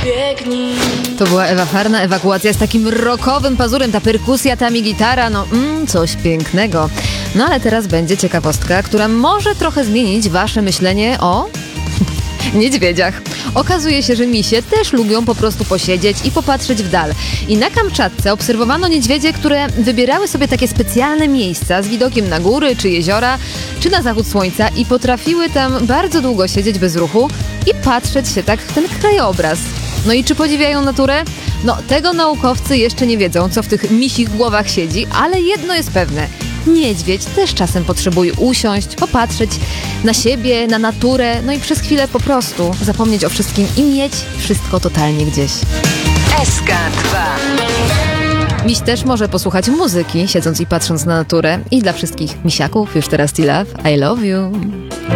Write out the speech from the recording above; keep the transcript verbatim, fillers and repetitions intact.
Biegnij. To była Ewa Farna, Ewakuacja z takim rockowym pazurem, ta perkusja, tam i gitara, no mm, coś pięknego. No ale teraz będzie ciekawostka, która może trochę zmienić wasze myślenie o niedźwiedziach. Okazuje się, że misie też lubią po prostu posiedzieć i popatrzeć w dal. I na Kamczatce obserwowano niedźwiedzie, które wybierały sobie takie specjalne miejsca z widokiem na góry, czy jeziora, czy na zachód słońca i potrafiły tam bardzo długo siedzieć bez ruchu i patrzeć się tak w ten krajobraz. No i czy podziwiają naturę? No tego naukowcy jeszcze nie wiedzą, co w tych misich głowach siedzi, ale jedno jest pewne. Niedźwiedź też czasem potrzebuje usiąść, popatrzeć na siebie, na naturę, no i przez chwilę po prostu zapomnieć o wszystkim i mieć wszystko totalnie gdzieś. S K dwa. Miś też może posłuchać muzyki, siedząc i patrząc na naturę. I dla wszystkich misiaków już teraz T-Love, I love you.